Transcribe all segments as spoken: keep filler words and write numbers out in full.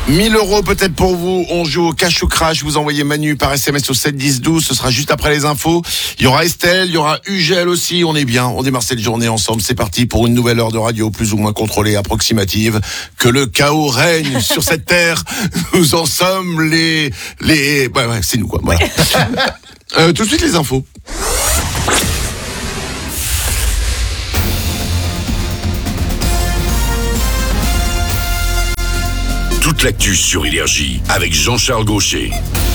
mille euros peut-être pour vous. On joue au cash ou crash. Vous envoyez Manu par S M S au sept dix douze. Ce sera juste après les infos. Il y aura Estelle, il y aura Ugel aussi. On est bien. On démarre cette journée ensemble. C'est parti pour une nouvelle heure de radio plus ou moins contrôlée, approximative. Que le chaos règne sur cette terre. Nous en sommes les... les... Ouais, ouais, c'est nous quoi. Voilà. euh, tout de suite les infos. Toute l'actu sur Énergie avec Jean-Charles Gaucher.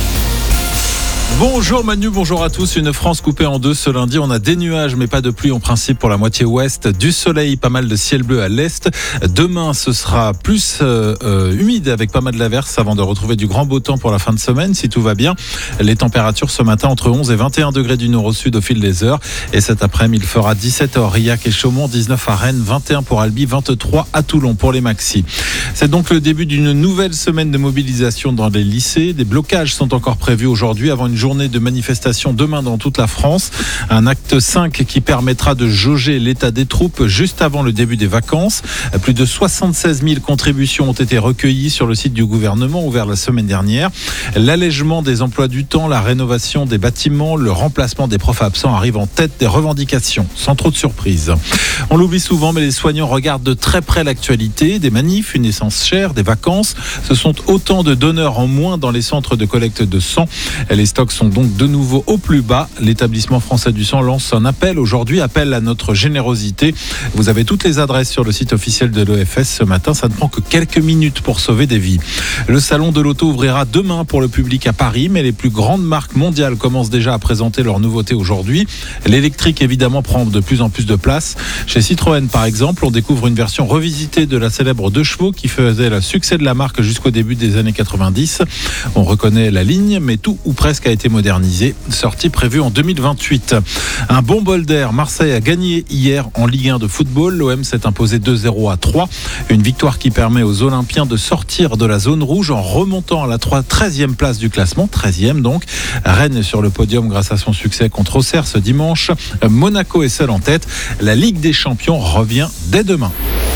Bonjour Manu, bonjour à tous. Une France coupée en deux ce lundi. On a des nuages mais pas de pluie en principe pour la moitié ouest. Du soleil, pas mal de ciel bleu à l'est. Demain ce sera plus euh, euh, humide avec pas mal d'averses avant de retrouver du grand beau temps pour la fin de semaine si tout va bien. Les températures ce matin entre onze et vingt et un degrés du nord au sud au fil des heures. Et cet après-midi il fera dix-sept à Aurillac et Chaumont, dix-neuf à Rennes, vingt et un pour Albi, vingt-trois à Toulon pour les maxis. C'est donc le début d'une nouvelle semaine de mobilisation dans les lycées. Des blocages sont encore prévus aujourd'hui avant une journée de manifestation demain dans toute la France. Un acte cinq qui permettra de jauger l'état des troupes juste avant le début des vacances. Plus de soixante-seize mille contributions ont été recueillies sur le site du gouvernement ouvert la semaine dernière. L'allègement des emplois du temps, la rénovation des bâtiments, le remplacement des profs absents arrivent en tête des revendications, sans trop de surprise. On l'oublie souvent, mais les soignants regardent de très près l'actualité. Des manifs, une essence chère, des vacances. Ce sont autant de donneurs en moins dans les centres de collecte de sang. Les stocks sont donc de nouveau au plus bas. L'établissement français du sang lance un appel aujourd'hui, appel à notre générosité. Vous avez toutes les adresses sur le site officiel de l'E F S ce matin. Ça ne prend que quelques minutes pour sauver des vies. Le salon de l'auto ouvrira demain pour le public à Paris, mais les plus grandes marques mondiales commencent déjà à présenter leurs nouveautés aujourd'hui. L'électrique évidemment prend de plus en plus de place. Chez Citroën par exemple, on découvre une version revisitée de la célèbre deux chevaux qui faisait le succès de la marque jusqu'au début des années quatre-vingt-dix. On reconnaît la ligne, mais tout ou presque a été modernisé. Sortie prévue en deux mille vingt-huit. Un bon bol d'air. Marseille a gagné hier en Ligue un de football. L'O M s'est imposé deux zéro à trois. Une victoire qui permet aux Olympiens de sortir de la zone rouge en remontant à la treizième place du classement. treizième donc. Rennes est sur le podium grâce à son succès contre Auxerre ce dimanche. Monaco est seul en tête. La Ligue des Champions revient dès demain.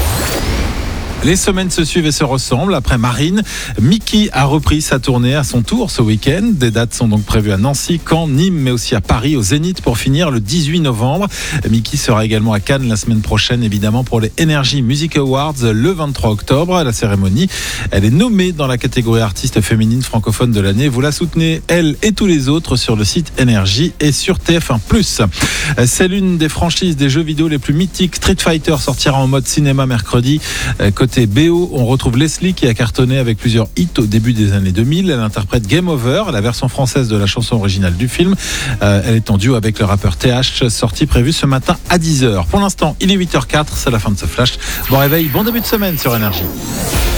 Les semaines se suivent et se ressemblent. Après Marine, Mickey a repris sa tournée à son tour ce week-end. Des dates sont donc prévues à Nancy, Caen, Nîmes, mais aussi à Paris, au Zénith pour finir le dix-huit novembre. Mickey sera également à Cannes la semaine prochaine, évidemment, pour les Energy Music Awards le vingt-trois octobre. La cérémonie, elle est nommée dans la catégorie artiste féminine francophone de l'année. Vous la soutenez, elle et tous les autres, sur le site Energy et sur T F un plus. C'est l'une des franchises des jeux vidéo les plus mythiques. Street Fighter sortira en mode cinéma mercredi. Côté B O, on retrouve Leslie qui a cartonné avec plusieurs hits au début des années deux mille. Elle interprète Game Over, la version française de la chanson originale du film. Euh, elle est en duo avec le rappeur T H, sortie prévue ce matin à dix heures. Pour l'instant, il est huit heures zéro quatre, c'est la fin de ce flash. Bon réveil, bon début de semaine sur Énergie.